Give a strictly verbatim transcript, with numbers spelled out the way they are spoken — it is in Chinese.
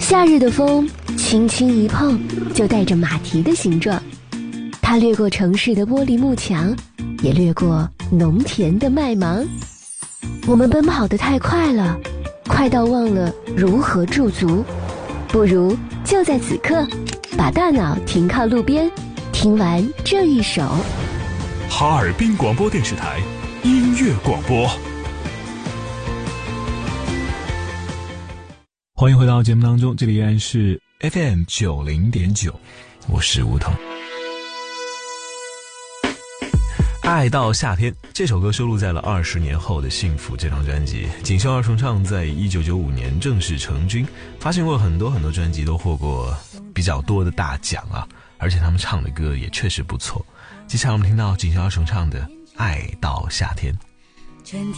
夏日的风轻轻一碰就带着马蹄的形状，它掠过城市的玻璃幕墙，也掠过农田的麦芒。我们奔跑得太快了，快到忘了如何驻足，不如就在此刻把大脑停靠路边，听完这一首哈尔滨广播电视台音乐广播。欢迎回到节目当中，这里依然是 F M 九零点九，我是吴桐。爱到夏天这首歌收录在了二十年后的幸福这张专辑。锦绣二重唱在一九九五年正式成军，发行过很多很多专辑，都获过比较多的大奖啊，而且他们唱的歌也确实不错。接下来我们听到锦绣二重唱的爱到夏天。